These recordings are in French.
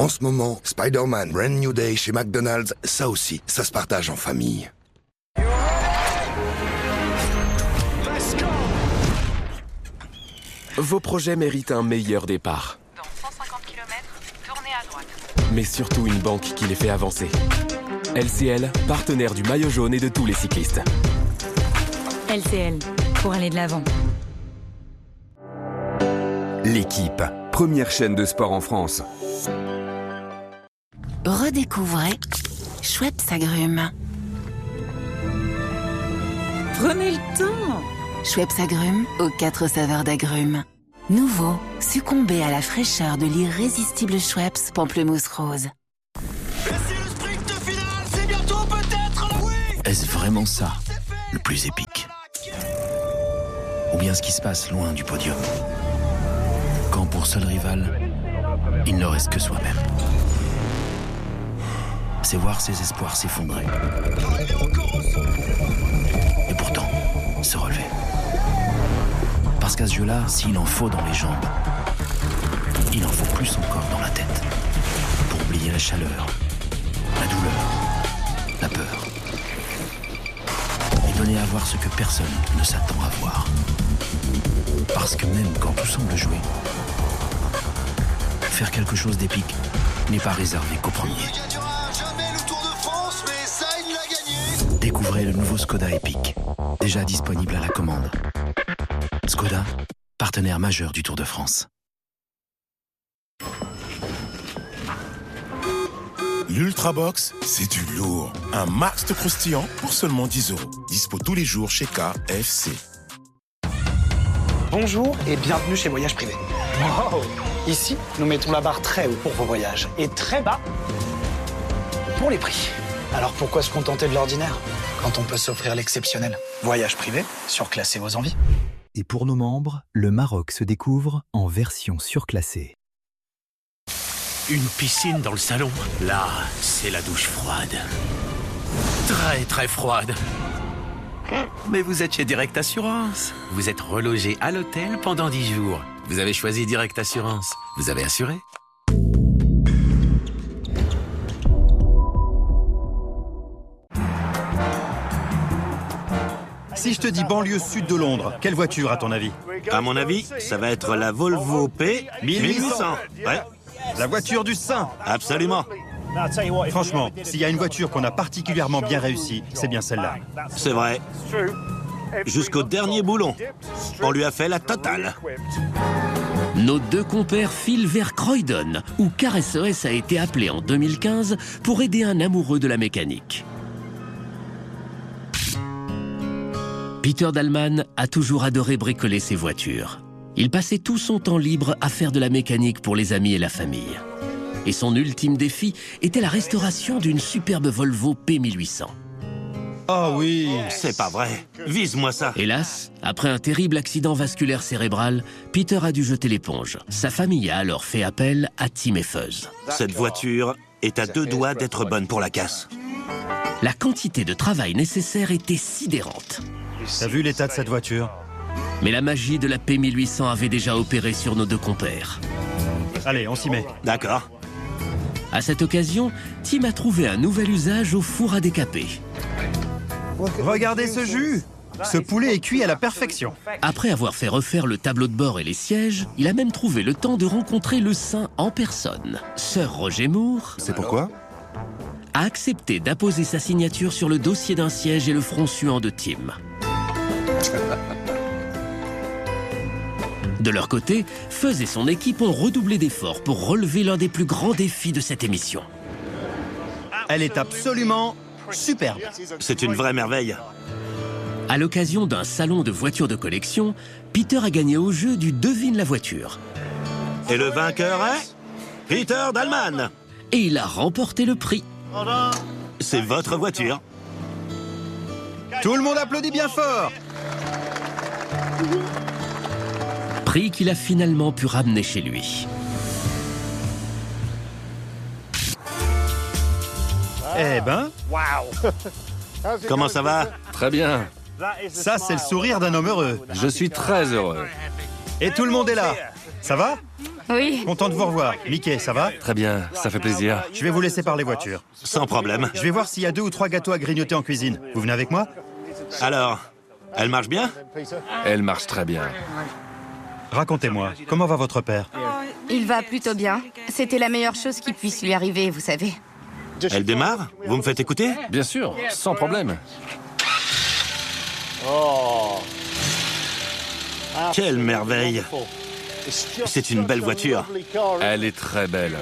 En ce moment, Spider-Man Brand New Day chez McDonald's, ça aussi, ça se partage en famille. Vos projets méritent un meilleur départ. Dans 150 km, tournez à droite. Mais surtout une banque qui les fait avancer. LCL, partenaire du maillot jaune et de tous les cyclistes. LCL, pour aller de l'avant. L'équipe, première chaîne de sport en France. Redécouvrez Schweppes Agrumes. Prenez le temps. Schweppes Agrumes aux 4 saveurs d'agrumes. Nouveau, succombez à la fraîcheur de l'irrésistible Schweppes Pamplemousse Rose. Et c'est le sprint final, c'est bientôt peut-être la oui. Est-ce vraiment ça, le plus épique? Ou bien ce qui se passe loin du podium? Quand pour seul rival, il ne reste que soi-même. C'est voir ses espoirs s'effondrer. Et pourtant, se relever. Parce qu'à ce jeu-là, s'il en faut dans les jambes, il en faut plus encore dans la tête. Pour oublier la chaleur, la douleur, la peur. Et donner à voir ce que personne ne s'attend à voir. Parce que même quand tout semble jouer, faire quelque chose d'épique n'est pas réservé qu'au premier. Jamais le Tour de France, mais ça, il l'a gagné. Découvrez le nouveau Skoda Epic, déjà disponible à la commande. Skoda, partenaire majeur du Tour de France. L'Ultrabox, c'est du lourd. Un max de croustillant pour seulement 10 €. Dispo tous les jours chez KFC. Bonjour et bienvenue chez Voyage Privé. Wow. Ici, nous mettons la barre très haut pour vos voyages et très bas pour les prix. Alors pourquoi se contenter de l'ordinaire quand on peut s'offrir l'exceptionnel? Voyage Privé, surclassé vos envies. Et pour nos membres, le Maroc se découvre en version surclassée. Une piscine dans le salon. Là, c'est la douche froide. Très, très froide. Mais vous êtes chez Direct Assurance. Vous êtes relogé à l'hôtel pendant 10 jours. Vous avez choisi Direct Assurance. Vous avez assuré. Si je te dis banlieue sud de Londres, quelle voiture à ton avis? À mon avis, ça va être la Volvo P 1800. Ouais. La voiture du Saint. Absolument. Franchement, s'il y a une voiture qu'on a particulièrement bien réussie, c'est bien celle-là. C'est vrai. Jusqu'au dernier boulon. On lui a fait la totale. Nos deux compères filent vers Croydon, où Car SOS a été appelé en 2015 pour aider un amoureux de la mécanique. Peter Dahlman a toujours adoré bricoler ses voitures. Il passait tout son temps libre à faire de la mécanique pour les amis et la famille. Et son ultime défi était la restauration d'une superbe Volvo P1800. Oh oui, c'est pas vrai. Vise-moi ça. Hélas, après un terrible accident vasculaire cérébral, Peter a dû jeter l'éponge. Sa famille a alors fait appel à Tim et Fuzz. Cette voiture est à 2 doigts d'être bonne pour la casse. La quantité de travail nécessaire était sidérante. T'as vu l'état de cette voiture? Mais la magie de la P1800 avait déjà opéré sur nos deux compères. Allez, on s'y met. D'accord. À cette occasion, Tim a trouvé un nouvel usage au four à décaper. Regardez ce jus! Ce poulet est cuit à la perfection. Après avoir fait refaire le tableau de bord et les sièges, il a même trouvé le temps de rencontrer le saint en personne. Sir Roger Moore... C'est pourquoi? ...a accepté d'apposer sa signature sur le dossier d'un siège et le front suant de Tim. De leur côté, Fuzz et son équipe ont redoublé d'efforts pour relever l'un des plus grands défis de cette émission. Elle est absolument superbe. C'est une vraie merveille. À l'occasion d'un salon de voitures de collection, Peter a gagné au jeu du Devine la voiture. Et le vainqueur est Peter Dahlman. Et il a remporté le prix. C'est votre voiture. Tout le monde applaudit bien fort. Prix qu'il a finalement pu ramener chez lui. Eh ben... Comment ça va? Très bien. Ça, c'est le sourire d'un homme heureux. Je suis très heureux. Et tout le monde est là. Ça va? Oui. Content de vous revoir. Mickey, ça va? Très bien, ça fait plaisir. Je vais vous laisser par les voitures. Sans problème. Je vais voir s'il y a 2 ou 3 gâteaux à grignoter en cuisine. Vous venez avec moi? Alors, elle marche bien? Elle marche très bien. Racontez-moi, comment va votre père? Il va plutôt bien. C'était la meilleure chose qui puisse lui arriver, vous savez. Elle démarre? Vous me faites écouter? Bien sûr, sans problème. Quelle merveille! C'est une belle voiture. Elle est très belle.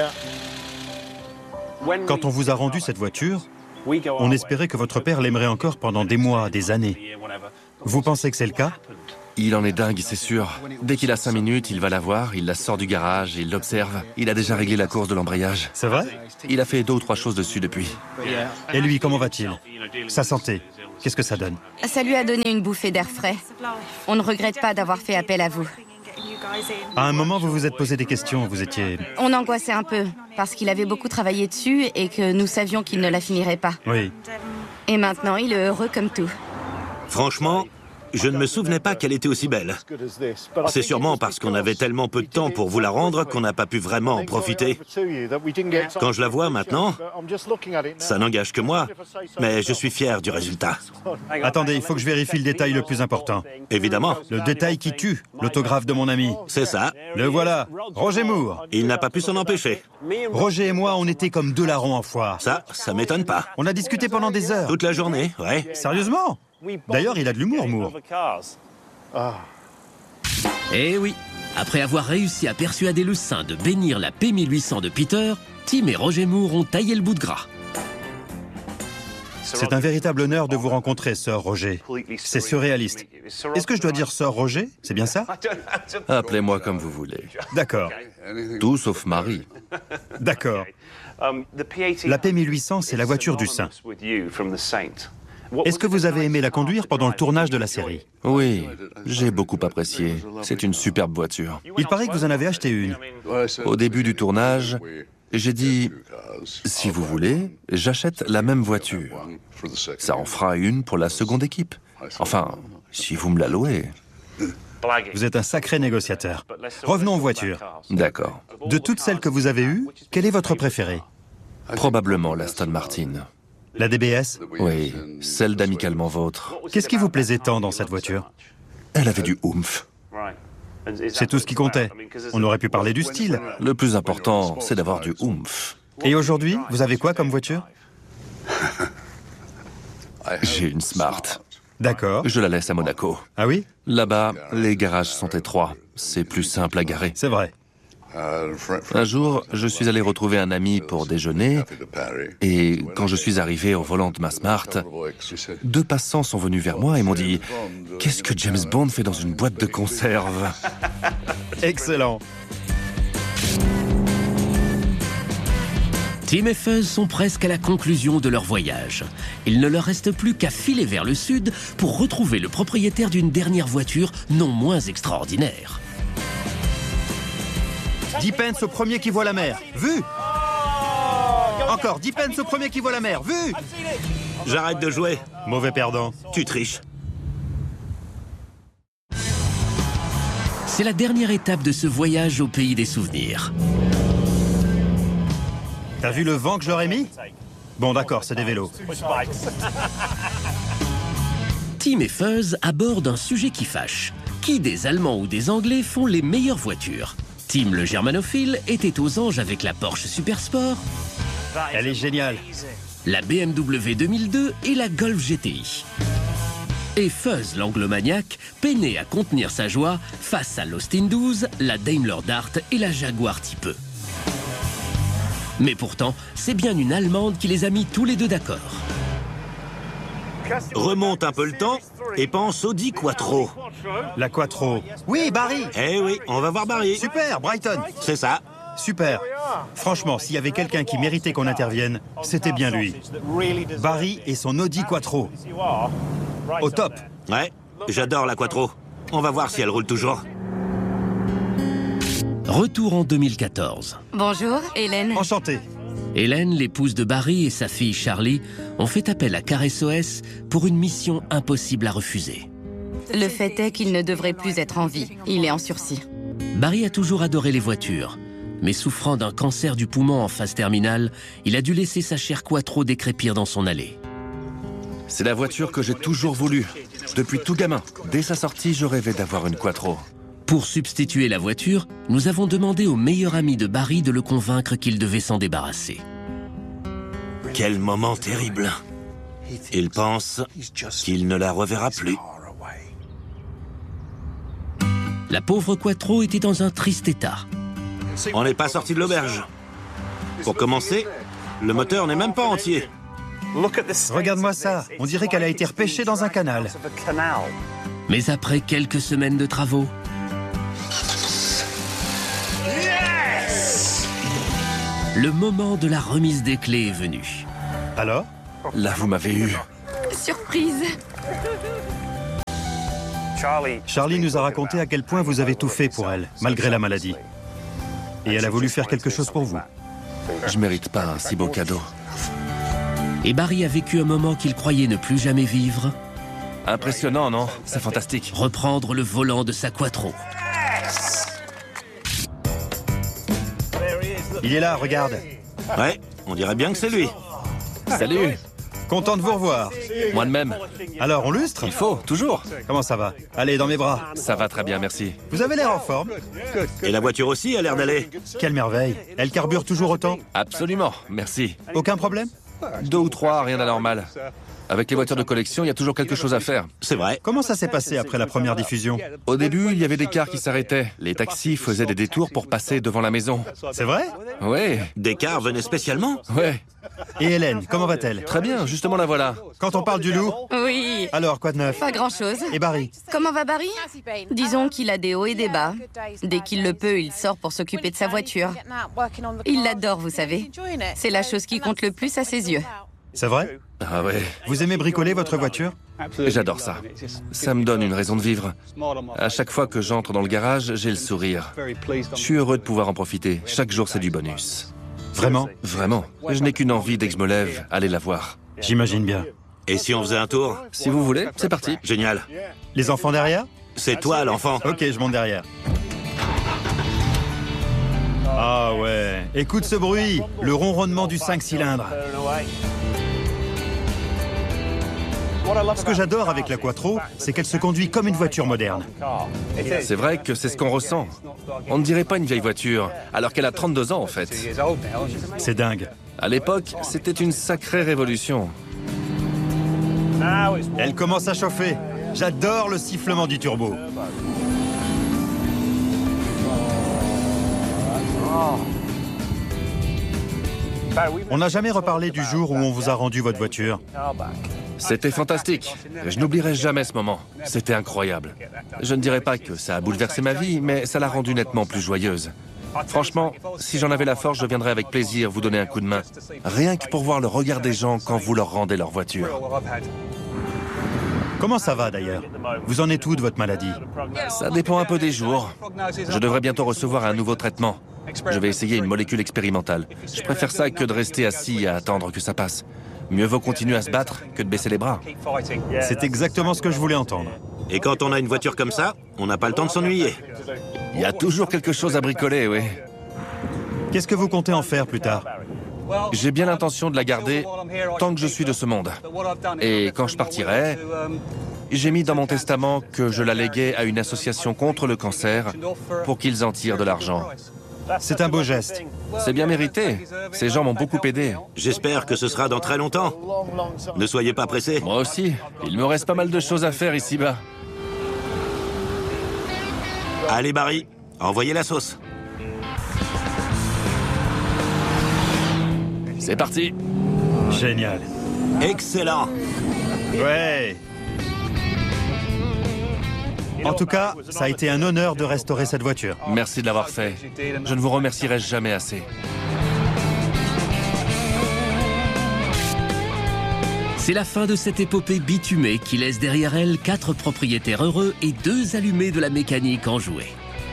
Quand on vous a rendu cette voiture, on espérait que votre père l'aimerait encore pendant des mois, des années. Vous pensez que c'est le cas? Il en est dingue, c'est sûr. Dès qu'il a 5 minutes, il va la voir, il la sort du garage, il l'observe. Il a déjà réglé la course de l'embrayage. C'est vrai? Il a fait 2 ou 3 choses dessus depuis. Et lui, comment va-t-il? Sa santé, qu'est-ce que ça donne? Ça lui a donné une bouffée d'air frais. On ne regrette pas d'avoir fait appel à vous. À un moment, vous vous êtes posé des questions, vous étiez... On angoissait un peu, parce qu'il avait beaucoup travaillé dessus et que nous savions qu'il ne la finirait pas. Oui. Et maintenant, il est heureux comme tout. Franchement, je ne me souvenais pas qu'elle était aussi belle. C'est sûrement parce qu'on avait tellement peu de temps pour vous la rendre qu'on n'a pas pu vraiment en profiter. Quand je la vois maintenant, ça n'engage que moi, mais je suis fier du résultat. Attendez, il faut que je vérifie le détail le plus important. Évidemment. Le détail qui tue, l'autographe de mon ami. C'est ça. Le voilà, Roger Moore. Il n'a pas pu s'en empêcher. Roger et moi, on était comme 2 larrons en foire. Ça m'étonne pas. On a discuté pendant des heures. Toute la journée, ouais. Sérieusement? D'ailleurs, il a de l'humour, Moore. Eh oui, après avoir réussi à persuader le saint de bénir la P1800 de Peter, Tim et Roger Moore ont taillé le bout de gras. C'est un véritable honneur de vous rencontrer, Sir Roger. C'est surréaliste. Est-ce que je dois dire Sir Roger? C'est bien ça? Appelez-moi comme vous voulez. D'accord. Tout sauf Marie. D'accord. La P1800, c'est la voiture du saint. Est-ce que vous avez aimé la conduire pendant le tournage de la série? Oui, j'ai beaucoup apprécié. C'est une superbe voiture. Il paraît que vous en avez acheté une. Au début du tournage, j'ai dit, si vous voulez, j'achète la même voiture. Ça en fera une pour la seconde équipe. Enfin, si vous me la louez. Vous êtes un sacré négociateur. Revenons aux voitures. D'accord. De toutes celles que vous avez eues, quelle est votre préférée? Probablement l'Aston Martin. La DBS? Oui, celle d'Amicalement Vôtre. Qu'est-ce qui vous plaisait tant dans cette voiture? Elle avait du oomph. C'est tout ce qui comptait. On aurait pu parler du style. Le plus important, c'est d'avoir du oomph. Et aujourd'hui, vous avez quoi comme voiture? J'ai une Smart. D'accord. Je la laisse à Monaco. Ah oui? Là-bas, les garages sont étroits. C'est plus simple à garer. C'est vrai. Un jour, je suis allé retrouver un ami pour déjeuner et quand je suis arrivé au volant de ma Smart, 2 passants sont venus vers moi et m'ont dit « Qu'est-ce que James Bond fait dans une boîte de conserve ?» Excellent. Tim et Fuzz sont presque à la conclusion de leur voyage. Il ne leur reste plus qu'à filer vers le sud pour retrouver le propriétaire d'une dernière voiture non moins extraordinaire. 10 pence au premier qui voit la mer. Vu? Encore 10 pence au premier qui voit la mer. Vu? J'arrête de jouer. Mauvais perdant. Tu triches. C'est la dernière étape de ce voyage au pays des souvenirs. T'as vu le vent que je leur ai mis? Bon d'accord, c'est des vélos. Tim et Fuzz abordent un sujet qui fâche. Qui des Allemands ou des Anglais font les meilleures voitures? Tim, le germanophile, était aux anges avec la Porsche Supersport. Elle est géniale. La BMW 2002 et la Golf GTI. Et Fuzz, l'anglomaniaque, peinait à contenir sa joie face à l'Austin 12, la Daimler Dart et la Jaguar Type E. Mais pourtant, c'est bien une Allemande qui les a mis tous les deux d'accord. Remonte un peu le temps et pense Audi Quattro. La Quattro. Oui, Barry. Eh oui, on va voir Barry. Super, Brighton. C'est ça. Super. Franchement, s'il y avait quelqu'un qui méritait qu'on intervienne, c'était bien lui. Barry et son Audi Quattro. Au top. Ouais, j'adore la Quattro. On va voir si elle roule toujours. Retour en 2014. Bonjour, Hélène. Enchanté. Hélène, l'épouse de Barry et sa fille Charlie, ont fait appel à Car SOS pour une mission impossible à refuser. Le fait est qu'il ne devrait plus être en vie. Il est en sursis. Barry a toujours adoré les voitures, mais souffrant d'un cancer du poumon en phase terminale, il a dû laisser sa chère Quattro décrépir dans son allée. C'est la voiture que j'ai toujours voulu. Depuis tout gamin. Dès sa sortie, je rêvais d'avoir une Quattro. Pour substituer la voiture, nous avons demandé au meilleur ami de Barry de le convaincre qu'il devait s'en débarrasser. Quel moment terrible. Il pense qu'il ne la reverra plus. La pauvre Quattro était dans un triste état. On n'est pas sorti de l'auberge. Pour commencer, le moteur n'est même pas entier. Regarde-moi ça, on dirait qu'elle a été repêchée dans un canal. Mais après quelques semaines de travaux... Le moment de la remise des clés est venu. Alors? Là, vous m'avez eu. Surprise! Charlie nous a raconté à quel point vous avez tout fait pour elle, malgré la maladie. Et elle a voulu faire quelque chose pour vous. Je mérite pas un si beau cadeau. Et Barry a vécu un moment qu'il croyait ne plus jamais vivre. Impressionnant, non? C'est fantastique. Reprendre le volant de sa Quattro. Il est là, regarde. Ouais, on dirait bien que c'est lui. Salut. Content de vous revoir. Moi de même. Alors, on lustre? Il faut, toujours. Comment ça va? Allez, dans mes bras. Ça va très bien, merci. Vous avez l'air en forme. Et la voiture aussi a l'air d'aller. Quelle merveille. Elle carbure toujours autant? Absolument, merci. Aucun problème? 2 ou 3, rien d'anormal. Avec les voitures de collection, il y a toujours quelque chose à faire. C'est vrai. Comment ça s'est passé après la première diffusion? Au début, il y avait des cars qui s'arrêtaient. Les taxis faisaient des détours pour passer devant la maison. C'est vrai? Oui. Des cars venaient spécialement? Ouais. Et Hélène, comment va-t-elle? Très bien, justement la voilà. Quand on parle du loup? Oui. Alors, quoi de neuf? Pas grand-chose. Et Barry? Comment va Barry? Disons qu'il a des hauts et des bas. Dès qu'il le peut, il sort pour s'occuper de sa voiture. Il l'adore, vous savez. C'est la chose qui compte le plus à ses yeux. C'est vrai? Ah ouais. Vous aimez bricoler votre voiture? J'adore ça. Ça me donne une raison de vivre. À chaque fois que j'entre dans le garage, j'ai le sourire. Je suis heureux de pouvoir en profiter. Chaque jour, c'est du bonus. Vraiment? Vraiment. Je n'ai qu'une envie dès que je me lève, aller la voir. J'imagine bien. Et si on faisait un tour? Si vous voulez, c'est parti. Génial. Les enfants derrière? C'est toi, l'enfant. Ok, je monte derrière. Ah ouais. Écoute ce bruit. Le ronronnement du 5 cylindres. Ce que j'adore avec la Quattro, c'est qu'elle se conduit comme une voiture moderne. C'est vrai que c'est ce qu'on ressent. On ne dirait pas une vieille voiture, alors qu'elle a 32 ans en fait. C'est dingue. À l'époque, c'était une sacrée révolution. Elle commence à chauffer. J'adore le sifflement du turbo. On n'a jamais reparlé du jour où on vous a rendu votre voiture. C'était fantastique. Je n'oublierai jamais ce moment. C'était incroyable. Je ne dirais pas que ça a bouleversé ma vie, mais ça l'a rendue nettement plus joyeuse. Franchement, si j'en avais la force, je viendrais avec plaisir vous donner un coup de main. Rien que pour voir le regard des gens quand vous leur rendez leur voiture. Comment ça va d'ailleurs? Vous en êtes où de votre maladie? Ça dépend un peu des jours. Je devrais bientôt recevoir un nouveau traitement. Je vais essayer une molécule expérimentale. Je préfère ça que de rester assis à attendre que ça passe. Mieux vaut continuer à se battre que de baisser les bras. C'est exactement ce que je voulais entendre. Et quand on a une voiture comme ça, on n'a pas le temps de s'ennuyer. Il y a toujours quelque chose à bricoler, oui. Qu'est-ce que vous comptez en faire plus tard? J'ai bien l'intention de la garder tant que je suis de ce monde. Et quand je partirai, j'ai mis dans mon testament que je la léguais à une association contre le cancer pour qu'ils en tirent de l'argent. C'est un beau geste. C'est bien mérité. Ces gens m'ont beaucoup aidé. J'espère que ce sera dans très longtemps. Ne soyez pas pressés. Moi aussi. Il me reste pas mal de choses à faire ici-bas. Allez Barry, envoyez la sauce. C'est parti. Génial. Excellent. Ouais. En tout cas, ça a été un honneur de restaurer cette voiture. Merci de l'avoir fait. Je ne vous remercierai jamais assez. C'est la fin de cette épopée bitumée qui laisse derrière elle 4 propriétaires heureux et 2 allumés de la mécanique enjoués.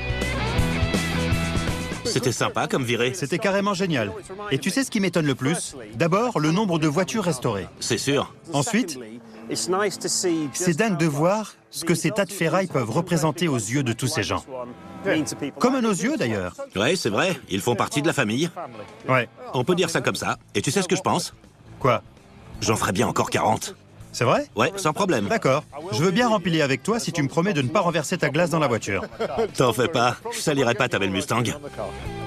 C'était sympa comme virée. C'était carrément génial. Et tu sais ce qui m'étonne le plus? D'abord, le nombre de voitures restaurées. C'est sûr. Ensuite, C'est dingue de voir ce que ces tas de ferrailles peuvent représenter aux yeux de tous ces gens. Comme à nos yeux, d'ailleurs. Ouais, c'est vrai, ils font partie de la famille. Ouais. On peut dire ça comme ça. Et tu sais ce que je pense? Quoi? J'en ferais bien encore 40. C'est vrai? Ouais, sans problème. D'accord. Je veux bien rempiler avec toi si tu me promets de ne pas renverser ta glace dans la voiture. T'en fais pas, je salirai pas ta belle Mustang.